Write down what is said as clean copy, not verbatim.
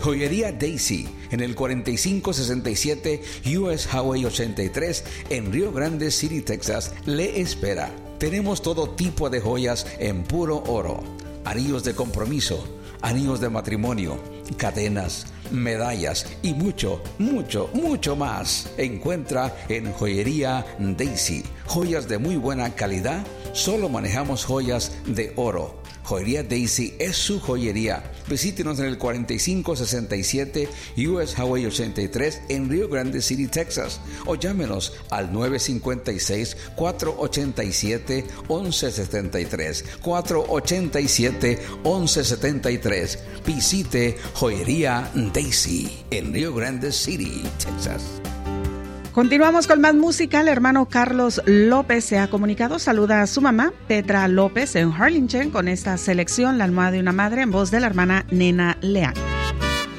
Joyería Daisy, en el 4567 US Highway 83 en Rio Grande City, Texas, le espera. Tenemos todo tipo de joyas en puro oro, anillos de compromiso, anillos de matrimonio, cadenas, medallas y mucho, mucho, mucho más. Encuentra en Joyería Daisy joyas de muy buena calidad. Solo manejamos joyas de oro. Joyería Daisy es su joyería. Visítenos en el 4567 US Highway 83 en Rio Grande City, Texas, o llámenos al 956-487-1173, 487-1173. Visite Joyería Daisy en Rio Grande City, Texas. Continuamos con más música. El hermano Carlos López se ha comunicado. Saluda a su mamá, Petra López, en Harlingen, con esta selección, La almohada de una madre, en voz de la hermana Nena Leán.